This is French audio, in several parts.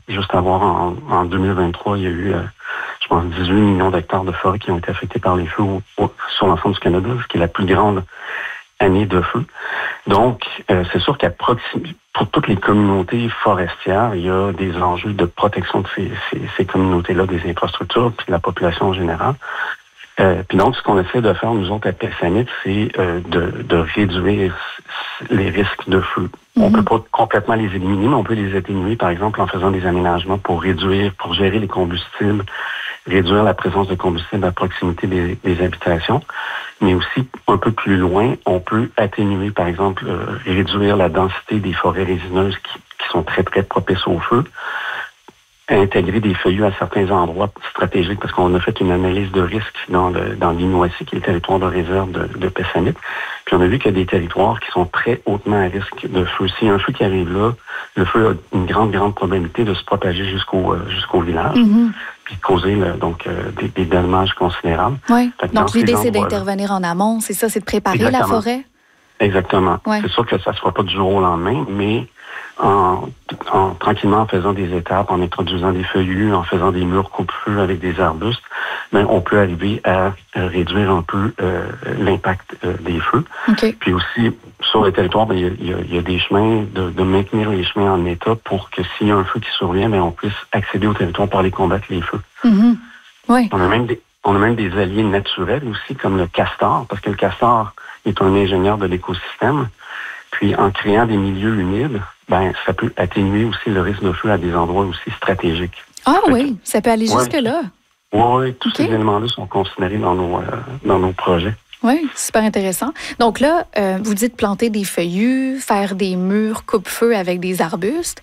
juste à voir, en 2023, il y a eu, je pense, 18 millions d'hectares de forêt qui ont été affectés par les feux sur l'ensemble du Canada, ce qui est la plus grande année de feu. Donc, c'est sûr pour toutes les communautés forestières, il y a des enjeux de protection de ces communautés-là, des infrastructures, puis de la population en général. Puis donc, ce qu'on essaie de faire, nous autres, à Pessamit, c'est de réduire les risques de feu. On peut pas complètement les éliminer, mais on peut les atténuer, par exemple, en faisant des aménagements pour gérer les combustibles, réduire la présence de combustible à proximité des habitations. Mais aussi, un peu plus loin, on peut atténuer, par exemple, réduire la densité des forêts résineuses qui sont très, très propices au feu, intégrer des feuillus à certains endroits stratégiques, parce qu'on a fait une analyse de risque dans l'Inouassi, qui est le territoire de réserve de Pessamit. Puis on a vu qu'il y a des territoires qui sont très hautement à risque de feu. S'il y a un feu qui arrive là, le feu a une grande, grande probabilité de se propager jusqu'au village, puis de causer des dommages considérables. Oui. Donc l'idée, c'est d'intervenir en amont, c'est ça, c'est de préparer la forêt? Exactement. Ouais. C'est sûr que ça ne se fera pas du jour au lendemain, mais tranquillement, en faisant des étapes, en introduisant des feuillus, en faisant des murs coupe-feu avec des arbustes, on peut arriver à réduire un peu l'impact des feux. Okay. Puis aussi, sur le territoire, il y a des chemins, de maintenir les chemins en état pour que s'il y a un feu qui survient, on puisse accéder au territoire pour aller combattre les feux. Oui. On a même des alliés naturels aussi, comme le castor, parce que le castor est un ingénieur de l'écosystème. Puis, en créant des milieux humides, ça peut atténuer aussi le risque de feu à des endroits aussi stratégiques. Ah oui, ça peut aller jusque-là. Oui, tous ces éléments-là sont considérés dans nos projets. Oui, super intéressant. Donc là, vous dites planter des feuillus, faire des murs coupe-feu avec des arbustes.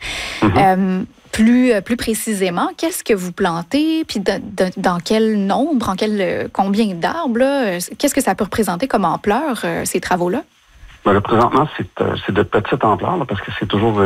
Plus précisément, qu'est-ce que vous plantez, puis dans quel nombre, combien d'arbres, là? Qu'est-ce que ça peut représenter comme ampleur, ces travaux-là? Là, présentement, c'est de petite ampleur, là, parce que c'est toujours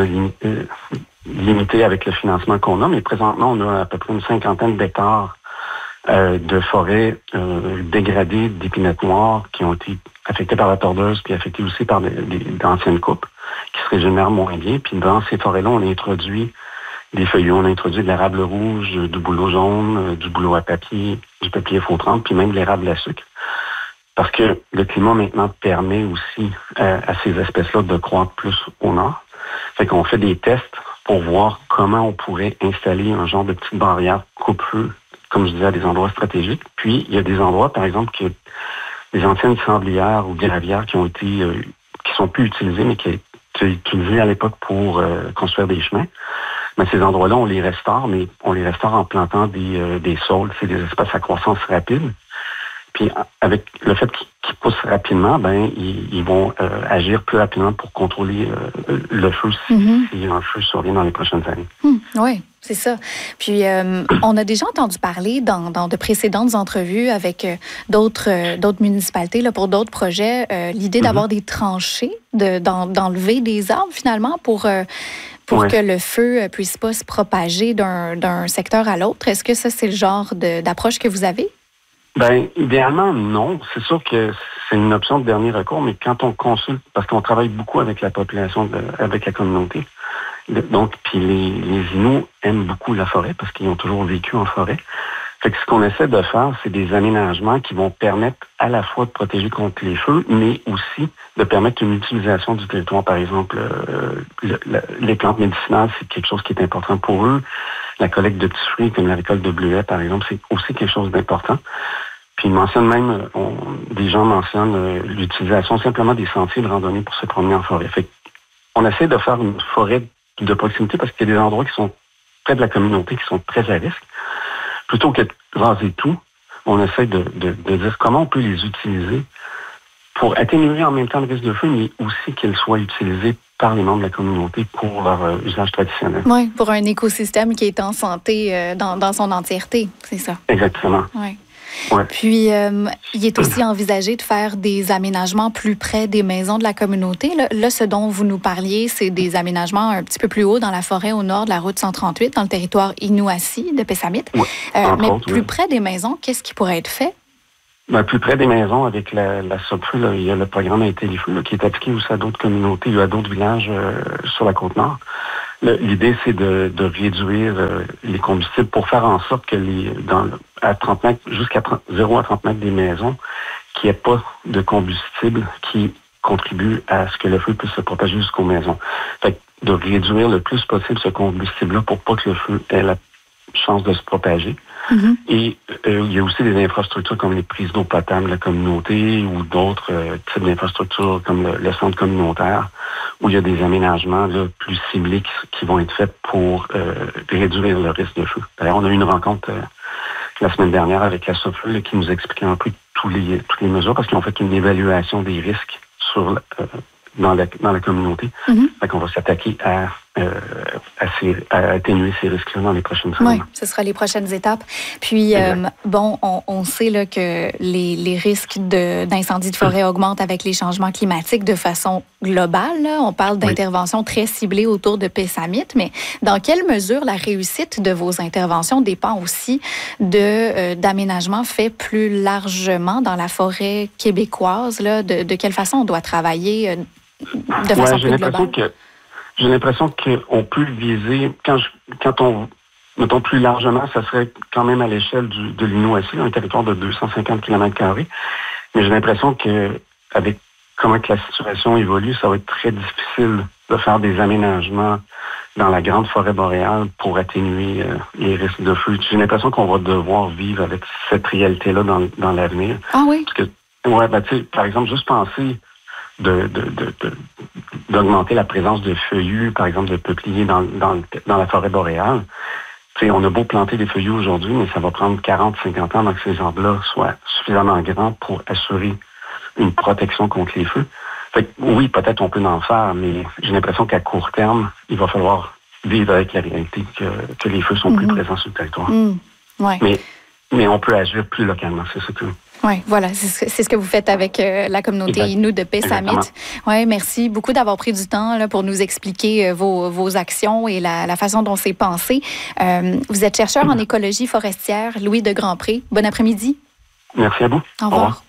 limité avec le financement qu'on a, mais présentement, on a à peu près une 50aine d'hectares de forêts dégradées d'épinettes noires qui ont été affectées par la tordeuse, puis affectées aussi par d'anciennes coupes qui se régénèrent moins bien. Puis dans ces forêts-là, on a introduit des feuillus, on a introduit de l'érable rouge, du bouleau jaune, du bouleau à papier, du papier faux-trempe, puis même de l'érable à sucre. Parce que le climat maintenant permet aussi à ces espèces-là de croître plus au nord. Fait qu'on fait des tests pour voir comment on pourrait installer un genre de petite barrière coupe-feu, comme je disais, à des endroits stratégiques. Puis, il y a des endroits, par exemple, que des anciennes sablières ou gravières qui sont plus utilisées, mais qui étaient utilisées à l'époque pour construire des chemins. Mais ces endroits-là, on les restaure, mais on les restaure en plantant des saules. C'est des espèces à croissance rapide. Puis avec le fait qu'ils poussent rapidement, ils vont agir plus rapidement pour contrôler le feu si un feu survient dans les prochaines années. Oui, c'est ça. Puis on a déjà entendu parler dans de précédentes entrevues avec d'autres municipalités là, pour d'autres projets, l'idée d'avoir des tranchées, d'enlever des arbres finalement pour que le feu puisse pas se propager d'un secteur à l'autre. Est-ce que ça, c'est le genre d'approche que vous avez? Idéalement, non. C'est sûr que c'est une option de dernier recours, mais quand on consulte, parce qu'on travaille beaucoup avec la population, avec la communauté, donc, puis les Inuits aiment beaucoup la forêt parce qu'ils ont toujours vécu en forêt. Fait que ce qu'on essaie de faire, c'est des aménagements qui vont permettre à la fois de protéger contre les feux, mais aussi de permettre une utilisation du territoire. Par exemple, les plantes médicinales, c'est quelque chose qui est important pour eux. La collecte de petits fruits, comme la récolte de bleuets, par exemple, c'est aussi quelque chose d'important. Puis des gens mentionnent l'utilisation simplement des sentiers de randonnée pour se promener en forêt. Fait qu'on essaie de faire une forêt de proximité parce qu'il y a des endroits qui sont près de la communauté qui sont très à risque. Plutôt que de raser tout, on essaie de dire comment on peut les utiliser pour atténuer en même temps le risque de feu, mais aussi qu'ils soient utilisés par les membres de la communauté pour leur usage traditionnel. Oui, pour un écosystème qui est en santé dans son entièreté, c'est ça. Exactement. Oui. Ouais. Puis, il est aussi envisagé de faire des aménagements plus près des maisons de la communauté. Là, ce dont vous nous parliez, c'est des aménagements un petit peu plus haut dans la forêt au nord de la route 138, dans le territoire Inouassi de Pessamit. Mais plus près des maisons, qu'est-ce qui pourrait être fait? Plus près des maisons, avec la SOPFEU, il y a le programme Intellifeu qui est appliqué aussi à d'autres communautés ou à d'autres villages sur la Côte-Nord. L'idée, c'est de réduire les combustibles pour faire en sorte que à 30 mètres, jusqu'à 0 à 30 mètres des maisons, qu'il n'y ait pas de combustible qui contribue à ce que le feu puisse se propager jusqu'aux maisons. Fait que de réduire le plus possible ce combustible-là pour pas que le feu ait la chance de se propager. Mm-hmm. Et il y a aussi des infrastructures comme les prises d'eau potable de la communauté ou d'autres types d'infrastructures comme le centre communautaire où il y a des aménagements là, plus ciblés qui vont être faits pour réduire le risque de feu. D'ailleurs, on a eu une rencontre la semaine dernière avec la SOFE qui nous expliquait un peu toutes les mesures parce qu'ils ont fait une évaluation des risques dans la communauté. Mm-hmm. Fait qu'on va s'attaquer à atténuer ces risques-là dans les prochaines semaines. Oui, ce sera les prochaines étapes. Puis, on sait là, que les risques d'incendie de forêt augmentent avec les changements climatiques de façon globale. Là. On parle d'interventions très ciblées autour de Pessamit, mais dans quelle mesure la réussite de vos interventions dépend aussi d'aménagements faits plus largement dans la forêt québécoise? Là, de quelle façon on doit travailler de façon plus globale? J'ai l'impression qu'on peut viser, quand on, mettons plus largement, ça serait quand même à l'échelle de l'Inouassie, un territoire de 250 km². Mais j'ai l'impression qu'avec comment que la situation évolue, ça va être très difficile de faire des aménagements dans la grande forêt boréale pour atténuer les risques de feu. J'ai l'impression qu'on va devoir vivre avec cette réalité-là dans l'avenir. Ah oui? Parce que, tu sais, par exemple, juste penser d'augmenter la présence de feuillus, par exemple de peupliers dans la forêt boréale. T'sais, on a beau planter des feuillus aujourd'hui, mais ça va prendre 40-50 ans avant que ces arbres-là soient suffisamment grands pour assurer une protection contre les feux. Fait que, oui, peut-être on peut en faire, mais j'ai l'impression qu'à court terme, il va falloir vivre avec la réalité que les feux sont plus présents sur le territoire. Ouais. Mais on peut agir plus localement, c'est ça que... Oui, voilà, c'est ce que vous faites avec la communauté Innu de Pessamit. Oui, merci beaucoup d'avoir pris du temps là, pour nous expliquer vos actions et la façon dont c'est pensé. Vous êtes chercheur en écologie forestière, Louis de Grandpré. Bon après-midi. Merci à vous. Au revoir.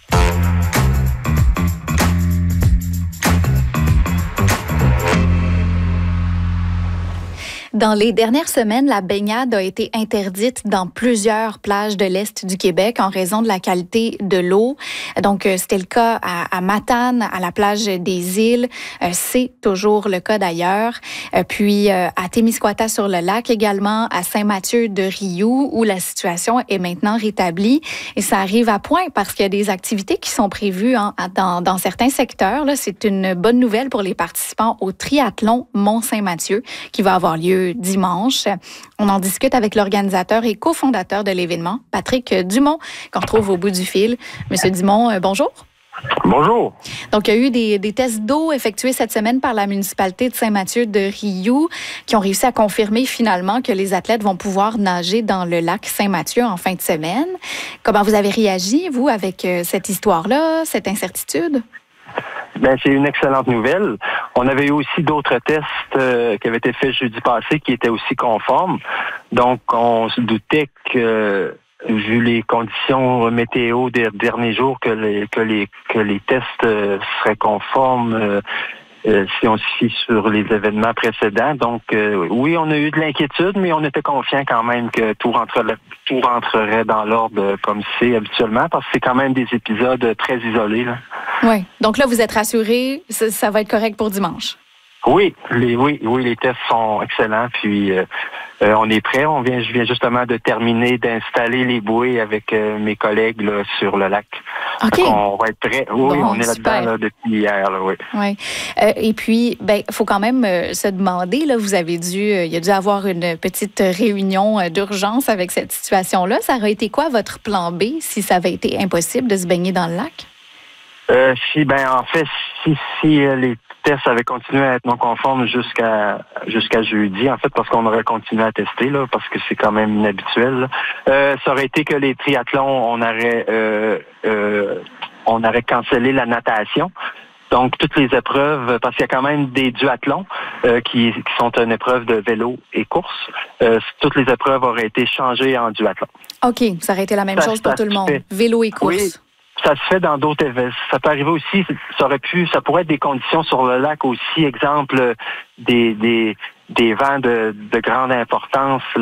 Dans les dernières semaines, la baignade a été interdite dans plusieurs plages de l'Est du Québec en raison de la qualité de l'eau. Donc, c'était le cas à Matane, à la plage des Îles. C'est toujours le cas d'ailleurs. Puis, à Témiscouata-sur-le-Lac également, à Saint-Mathieu-de-Riou, où la situation est maintenant rétablie. Et ça arrive à point parce qu'il y a des activités qui sont prévues dans certains secteurs. Là, c'est une bonne nouvelle pour les participants au triathlon Mont-Saint-Mathieu qui va avoir lieu dimanche. On en discute avec l'organisateur et cofondateur de l'événement, Patrick Dumont, qu'on retrouve au bout du fil. Monsieur Dumont, bonjour. Bonjour. Donc, il y a eu des tests d'eau effectués cette semaine par la municipalité de Saint-Mathieu-de-Riou qui ont réussi à confirmer finalement que les athlètes vont pouvoir nager dans le lac Saint-Mathieu en fin de semaine. Comment vous avez réagi, vous, avec cette histoire-là, cette incertitude? Ben, c'est une excellente nouvelle. On avait eu aussi d'autres tests qui avaient été faits jeudi passé qui étaient aussi conformes. Donc, on se doutait que, vu les conditions météo des derniers jours, que les tests seraient conformes si on se fie sur les événements précédents. Donc, oui, on a eu de l'inquiétude, mais on était confiant quand même que tout rentrerait dans l'ordre comme c'est habituellement, parce que c'est quand même des épisodes très isolés, là. Oui. Donc là, vous êtes rassurés, ça va être correct pour dimanche? Oui, les tests sont excellents. Puis on est prêts. Je viens justement de terminer d'installer les bouées avec mes collègues là, sur le lac. OK. On va être prêts. Oui, bon, on est là-dedans là, depuis hier. Là, oui. Oui. Et puis, faut quand même se demander. Là, il y a dû avoir une petite réunion d'urgence avec cette situation-là. Ça aurait été quoi votre plan B si ça avait été impossible de se baigner dans le lac? Si les tests avaient continué à être non conformes jusqu'à jeudi, en fait, parce qu'on aurait continué à tester, là, parce que c'est quand même inhabituel. Ça aurait été que les triathlons, on aurait cancellé la natation. Donc, toutes les épreuves, parce qu'il y a quand même des duathlons qui sont une épreuve de vélo et course, toutes les épreuves auraient été changées en duathlon. OK, ça aurait été la même chose pour tout le monde. Vélo et course. Oui. Ça se fait dans d'autres événements. Ça peut arriver aussi, ça pourrait être des conditions sur le lac aussi, exemple, des des vents de grande importance